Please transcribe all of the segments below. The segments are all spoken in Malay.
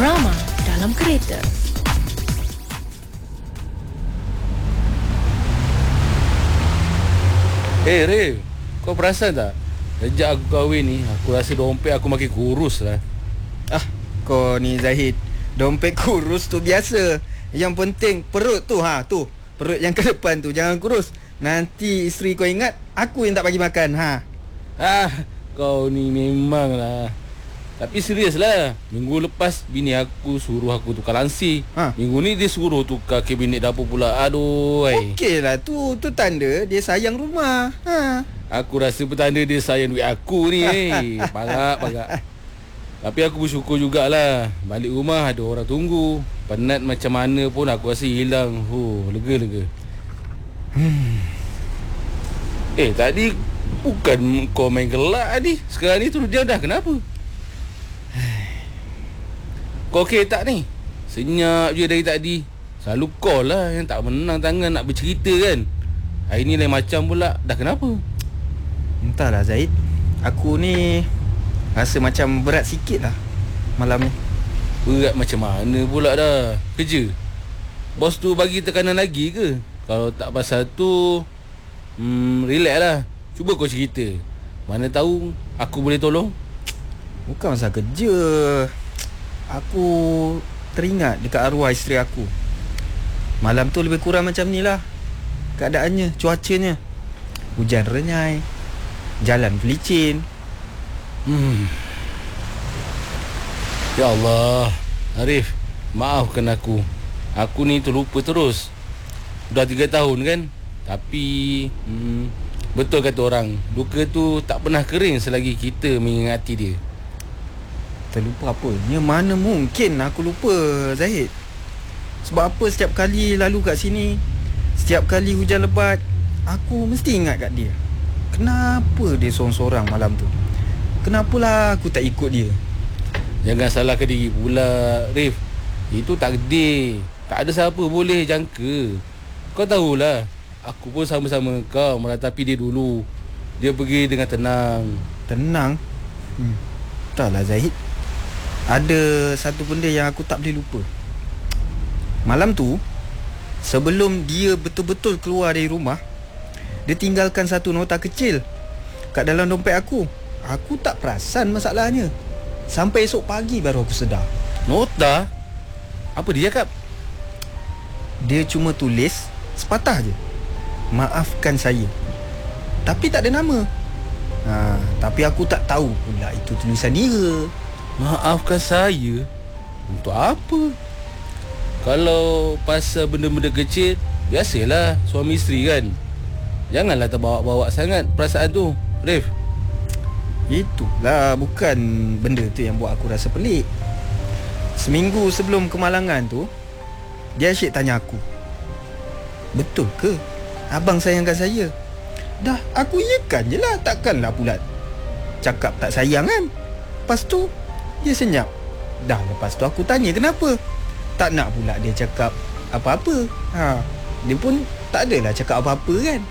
Drama dalam kereta. Rif, kau perasan tak? Sejak aku kahwin ni, aku rasa dompet aku makin kurus lah. Kau ni Zahid, dompet kurus tu biasa. Yang penting perut tu, tu. Perut yang ke depan tu jangan kurus. Nanti isteri kau ingat aku yang tak bagi makan, Kau ni memang lah. Tapi serius lah, minggu lepas bini aku suruh aku tukar langsir. Minggu ni dia suruh tukar kabinet dapur pula. Aduh. Okey lah, tu tanda dia sayang rumah. Aku rasa petanda dia sayang duit aku ni. Parak. Tapi aku bersyukur jugalah. Balik rumah ada orang tunggu. Penat macam mana pun aku rasa hilang. Lega. Tadi bukan kau main gelak tadi. Sekarang ni tu dia dah kenapa? Kau okey tak ni? Senyap je dari tadi. Selalu kau lah yang tak menang tangan nak bercerita kan. Hari ni lain macam pula. Dah kenapa? Entahlah Zaid, aku ni rasa macam berat sikit lah malam ni. Berat macam mana pula dah? Kerja? Bos tu bagi tekanan lagi ke? Kalau tak pasal tu, relax lah. Cuba kau cerita. Mana tahu aku boleh tolong. Bukan masalah kerja. Aku teringat dekat arwah isteri aku. Malam tu lebih kurang macam ni lah keadaannya, cuacanya. Hujan renyai, jalan pelicin. Ya Allah, Arif, maafkan aku. Aku ni terlupa terus. Dah 3 tahun kan. Tapi betul kata orang, duka tu tak pernah kering selagi kita mengingati dia. Terlupa apanya? Mana mungkin aku lupa, Zahid. Sebab apa setiap kali lalu kat sini, setiap kali hujan lebat, aku mesti ingat kat dia. Kenapa dia sorang-sorang malam tu? Kenapalah aku tak ikut dia? Jangan salahkan diri pula, Rif. Itu takdir. Tak ada siapa boleh jangka. Kau tahulah, aku pun sama-sama kau meratapi dia dulu. Dia pergi dengan tenang. Tenang? Entahlah Zahid, ada satu benda yang aku tak boleh lupa. Malam tu, sebelum dia betul-betul keluar dari rumah, dia tinggalkan satu nota kecil kat dalam dompet aku. Aku tak perasan masalahnya. Sampai esok pagi baru aku sedar. Nota? Apa dia cakap? Dia cuma tulis sepatah je, maafkan saya. Tapi tak ada nama. Tapi aku tak tahu pula itu tulisan dia. Maafkan saya? Untuk apa? Kalau pasal benda-benda kecil, biasalah suami isteri kan. Janganlah terbawa-bawa sangat perasaan tu, Rif. Itulah bukan benda tu yang buat aku rasa pelik. Seminggu sebelum kemalangan tu, dia asyik tanya aku, betul ke abang sayangkan saya? Dah aku iyakan je lah. Takkanlah pula cakap tak sayang kan. Lepas tu dia senyap. Dah lepas tu aku tanya kenapa. Tak nak pula dia cakap apa-apa. Dia pun tak adalah cakap apa-apa kan.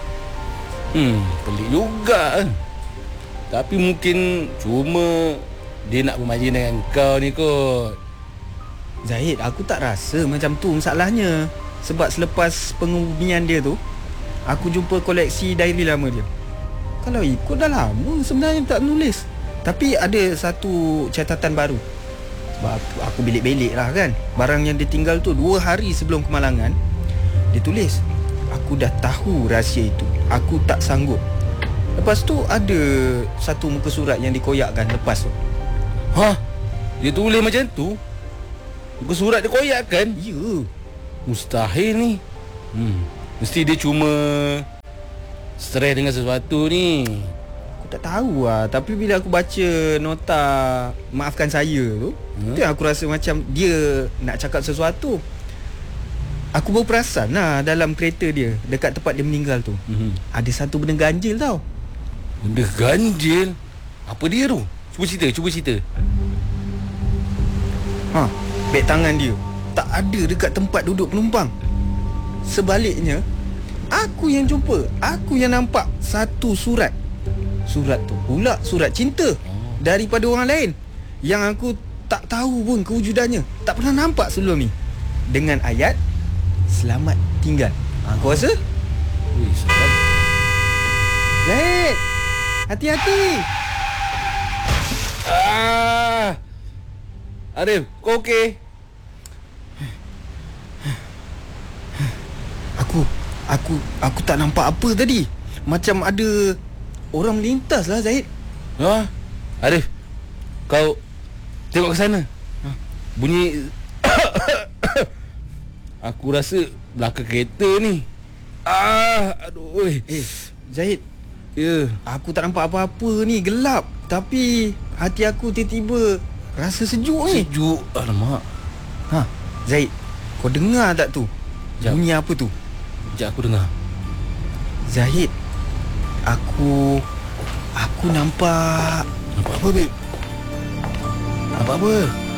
Pelik juga kan. Tapi mungkin cuma dia nak bermain dengan kau ni kot. Zahid, aku tak rasa macam tu masalahnya. Sebab selepas pengumian dia tu, aku jumpa koleksi diary lama dia. Kalau ikut dah lama sebenarnya tak menulis. Tapi ada satu catatan baru. Sebab aku belik-belik lah kan. Barang yang dia tinggal tu 2 hari sebelum kemalangan. Dia tulis, aku dah tahu rahsia itu, aku tak sanggup. Lepas tu ada satu muka surat yang dikoyakkan lepas tu. Dia tulis macam tu? Muka surat dia koyakkan? Ya. Mustahil ni. Mesti dia cuma stres dengan sesuatu ni. Aku tak tahu lah. Tapi bila aku baca nota maafkan saya tu, tu yang aku rasa macam dia nak cakap sesuatu. Aku baru perasan lah dalam kereta dia, dekat tempat dia meninggal tu, ada satu benda ganjil tau. Benda ganjil? Apa dia tu? Cuba cerita. Beg tangan dia tak ada dekat tempat duduk penumpang. Sebaliknya, aku yang jumpa, aku yang nampak satu surat. Surat tu pula surat cinta daripada orang lain yang aku tak tahu pun kewujudannya. Tak pernah nampak sebelum ni. Dengan ayat selamat tinggal. Kau rasa? Ui, sedap. Zahid, hati-hati. Arif, kau okey? Aku tak nampak apa tadi. Macam ada orang melintas lah, Zahid. Ha? Arif, kau tengok ke sana. Bunyi aku rasa belakang kereta ni. Aduh. Zahid, Ya. aku tak nampak apa-apa ni, gelap. Tapi hati aku tiba-tiba rasa sejuk ni. Sejuk. Alamak. Zahid, kau dengar tak tu? Jap. Bunyi apa tu? Sekejap aku dengar. Zahid, aku nampak. Nampak apa, babe? Nampak apa?